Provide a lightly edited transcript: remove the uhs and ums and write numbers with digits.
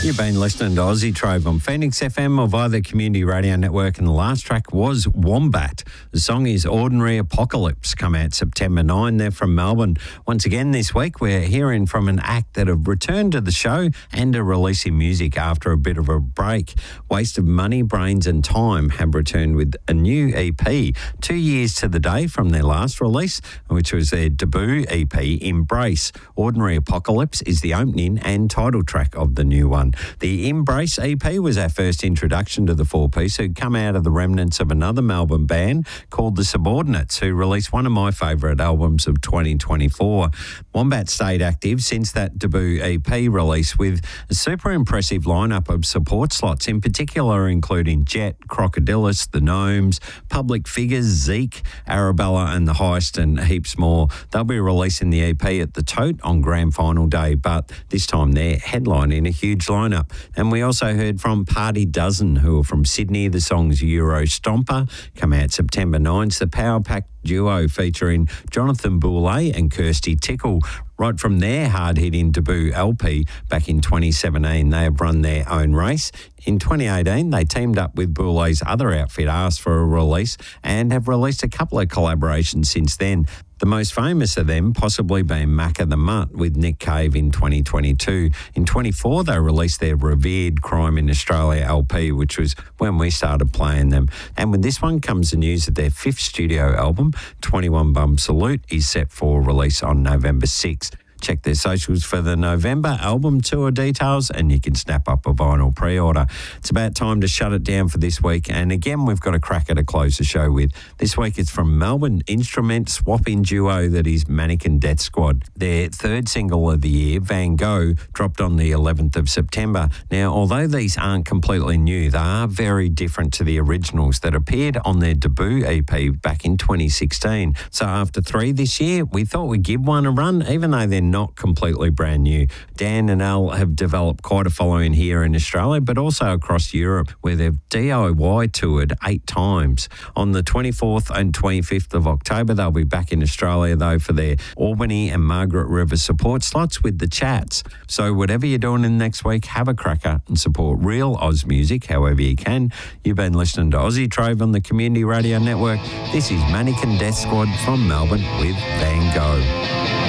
You've been listening to Aussie Trove on Phoenix FM or via the Community Radio Network, and the last track was Wombat. The song is Ordinary Apocalypse, come out September 9. They're from Melbourne. Once again this week, we're hearing from an act that have returned to the show and are releasing music after a bit of a break. Waste of Money, Brains and Time have returned with a new EP 2 years to the day from their last release, which was their debut EP, Embrace. Ordinary Apocalypse is the opening and title track of the new one. The Embrace EP was our first introduction to the four-piece, who'd come out of the remnants of another Melbourne band called The Subordinates, who released one of my favourite albums of 2024. Wombat stayed active since that debut EP release with a super impressive lineup of support slots, in particular including Jet, Crocodilus, The Gnomes, Public Figures, Zeke, Arabella and The Heist, and heaps more. They'll be releasing the EP at the Tote on Grand Final Day, but this time they're headlining a huge lineup. And we also heard from Party Dozen, who are from Sydney. The song's Euro Stomper, come out September 9. It's the Power Pack duo featuring Jonathan Boulay and Kirsty Tickle. Right from their hard-hitting debut LP back in 2017, they have run their own race. In 2018, they teamed up with Boulay's other outfit, Asked for a release, and have released a couple of collaborations since then. The most famous of them possibly being Macca the Mutt with Nick Cave in 2022. In 24, they released their Revered Crime in Australia LP, which was when we started playing them. And with this one comes the news that their fifth studio album, 21 Bum Salute, is set for release on November 6th. Check their socials for the November album tour details and you can snap up a vinyl pre-order. It's about time to shut it down for this week, and again we've got a cracker to close the show with. This week it's from Melbourne instrument swapping duo that is Mannequin Death Squad. Their third single of the year, Van Gogh, dropped on the 11th of September. Now, although these aren't completely new, they are very different to the originals that appeared on their debut EP back in 2016. So after 3 this year, we thought we'd give one a run, even though they're not completely brand new. Dan and Al have developed quite a following here in Australia, but also across Europe, where they've DIY toured 8 times. On the 24th and 25th of October, they'll be back in Australia, though, for their Albany and Margaret River support slots with the Chats. So whatever you're doing in the next week, have a cracker and support real Oz music however you can. You've been listening to Aussie Trove on the Community Radio Network. This is Mannequin Death Squad from Melbourne with Van Gogh.